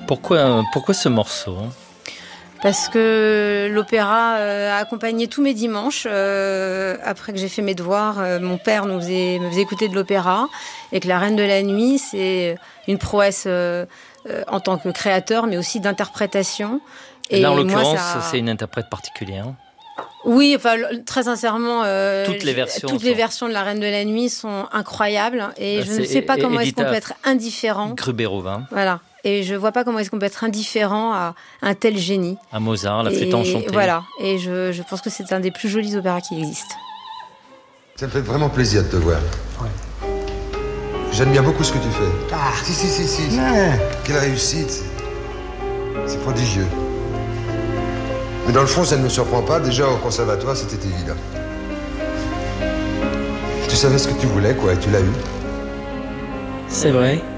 Pourquoi ce morceau ? Parce que l'opéra a accompagné tous mes dimanches. Après que j'ai fait mes devoirs, mon père me faisait écouter de l'opéra. Et que La Reine de la Nuit, c'est une prouesse en tant que créateur, mais aussi d'interprétation. Et là, en l'occurrence, c'est une interprète particulière. Oui, enfin, très sincèrement, toutes les versions de La Reine de la Nuit sont incroyables. Et je ne sais pas comment est-ce qu'on peut être indifférent. Gruber-Auvin. Voilà. Et je vois pas comment est-ce qu'on peut être indifférent à un tel génie. À Mozart, la flûte enchantée. Voilà. Et je pense que c'est un des plus jolis opéras qui existent. Ça me fait vraiment plaisir de te voir. Ouais. J'admire beaucoup ce que tu fais. Ah, Si. Ouais. Quelle réussite. C'est prodigieux. Mais dans le fond, ça ne me surprend pas. Déjà, au conservatoire, c'était évident. Tu savais ce que tu voulais, quoi, et tu l'as eu. C'est vrai.